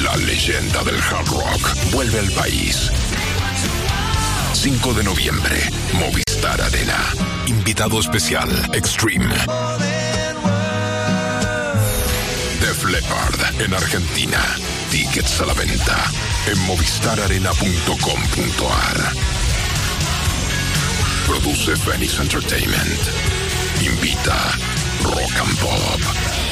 La leyenda del hard rock vuelve al país. 5 de noviembre, Movistar Arena. Invitado especial, Extreme. Def Leppard en Argentina. Tickets a la venta en movistararena.com.ar. Produce Phoenix Entertainment. Invita Rock and Pop.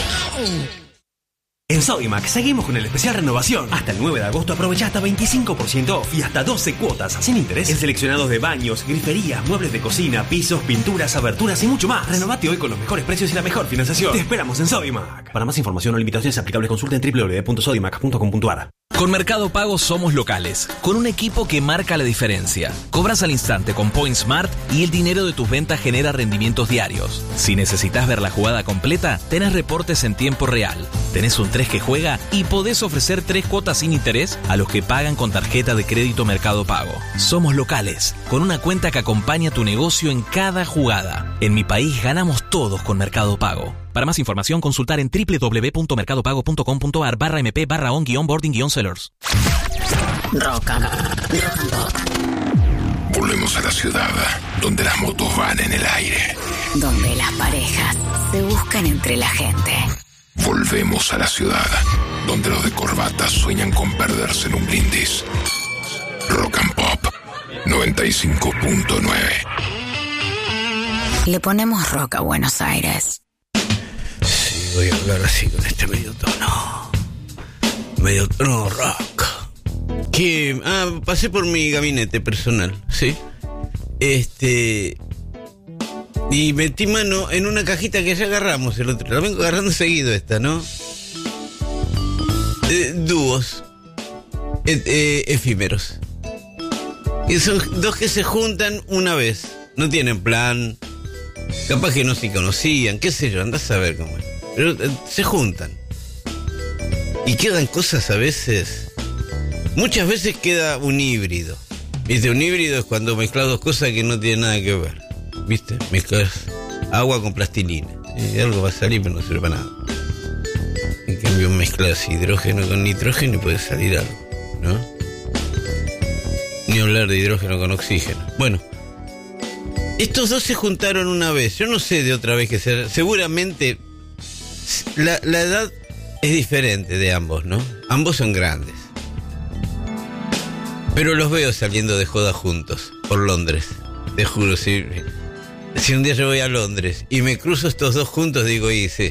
En Sodimac seguimos con el especial renovación. Hasta el 9 de agosto aprovecha hasta 25% off y hasta 12 cuotas sin interés en seleccionados de baños, griferías, muebles de cocina, pisos, pinturas, aberturas y mucho más. Renovate hoy con los mejores precios y la mejor financiación. Te esperamos en Sodimac. Para más información o limitaciones aplicables consulta en www.sodimac.com.ar. Con Mercado Pago somos locales, con un equipo que marca la diferencia. Cobras al instante con Point Smart y el dinero de tus ventas genera rendimientos diarios. Si necesitas ver la jugada completa, tenés reportes en tiempo real. Tenés un 3 que juega y podés ofrecer 3 cuotas sin interés a los que pagan con tarjeta de crédito Mercado Pago. Somos locales, con una cuenta que acompaña tu negocio en cada jugada. En mi país ganamos todos con Mercado Pago. Para más información, consultar en www.mercadopago.com.ar/mp/on-boarding-sellers. Rock and Pop. Volvemos a la ciudad, donde las motos van en el aire. Donde las parejas se buscan entre la gente. Volvemos a la ciudad, donde los de corbata sueñan con perderse en un brindis. Rock and Pop 95.9. Le ponemos rock a Buenos Aires. Sí, voy a hablar así con este medio tono rock. Que pasé por mi gabinete personal, ¿sí? Y metí mano en una cajita que ya agarramos el otro. La vengo agarrando seguido esta, ¿no? Dúos efímeros. Y son dos que se juntan una vez. No tienen plan. Capaz que no se conocían, qué sé yo, andás a ver cómo es. Pero se juntan. Y quedan cosas a veces. Muchas veces queda un híbrido. ¿Viste? Un híbrido es cuando mezclas dos cosas que no tienen nada que ver. ¿Viste? Mezclas agua con plastilina. Y algo va a salir, pero no sirve para nada. En cambio, mezclas hidrógeno con nitrógeno y puede salir algo, ¿no? Ni hablar de hidrógeno con oxígeno. Bueno, estos dos se juntaron una vez. Yo no sé de otra vez que sea. Seguramente la edad es diferente de ambos, ¿no? Ambos son grandes. Pero los veo saliendo de joda juntos por Londres. Te juro, si un día yo voy a Londres y me cruzo estos dos juntos, digo, y sí.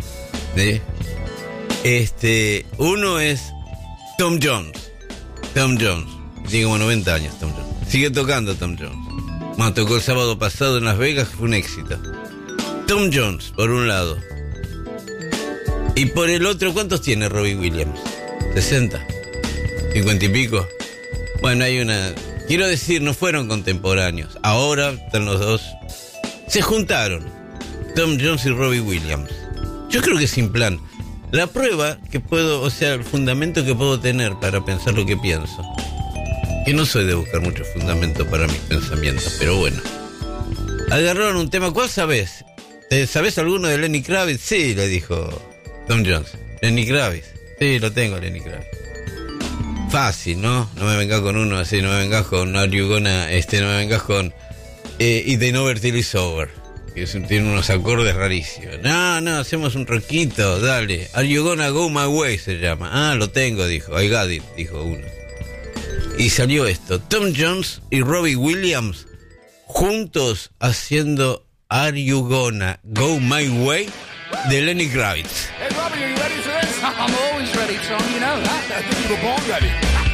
Uno es Tom Jones. Tiene como 90 años Tom Jones. Sigue tocando Tom Jones. Bueno, tocó el sábado pasado en Las Vegas, fue un éxito. Tom Jones, por un lado. Y por el otro, ¿cuántos tiene Robbie Williams? 60. 50 y pico. Bueno, hay una... Quiero decir, no fueron contemporáneos. Ahora están los dos. Se juntaron. Tom Jones y Robbie Williams. Yo creo que sin plan. La prueba que puedo, o sea, el fundamento que puedo tener para pensar lo que pienso. Que no soy de buscar mucho fundamento para mis pensamientos, pero bueno. Agarraron un tema. ¿Cuál sabés? ¿Sabés alguno de Lenny Kravitz? Sí, le dijo Tom Jones. Lenny Kravitz. Sí, lo tengo, Lenny Kravitz. Fácil, ¿no? No me vengas con uno así, no me vengas con Are You Gonna, no me vengas con It Ain't Over Till It's Over, que tiene unos acordes rarísimos. No, hacemos un rockito, dale. Are You Gonna Go My Way se llama. Ah, lo tengo, dijo. I got it, dijo uno. Y salió esto, Tom Jones y Robbie Williams juntos haciendo Are You Gonna Go My Way de Lenny Kravitz. Hey, Robbie, are you ready for this? I'm always ready, Tom. You know that. I think you were born ready.